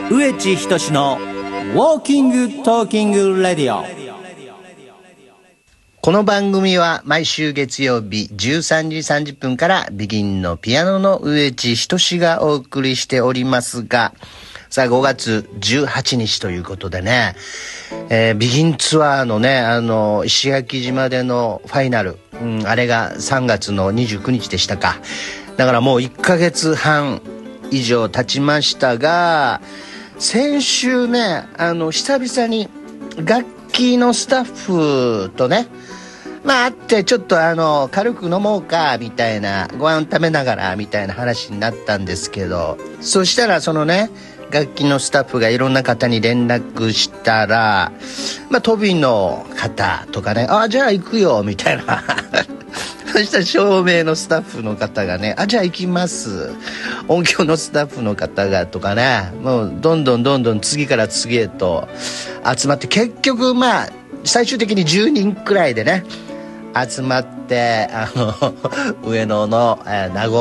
植地仁のウォーキングトーキングレディオ。 この番組は毎週月曜日13時30分からビギンのピアノの植地仁がお送りしておりますが、さあ5月18日ということでね、ビギンツアーのね、石垣島でのファイナル、あれが3月の29日でしたか。だからもう1ヶ月半以上経ちましたが、先週ね、久々に楽器のスタッフとね、会ってちょっと軽く飲もうかみたいな、ご飯食べながらみたいな話になったんですけど、そしたらそのね、楽器のスタッフがいろんな方に連絡したら、トビの方とかね、じゃあ行くよみたいなそしたら照明のスタッフの方がね、じゃあ行きます、音響のスタッフの方がとかね、もうどんどん次から次へと集まって、結局最終的に10人くらいでね集まって、上野の名護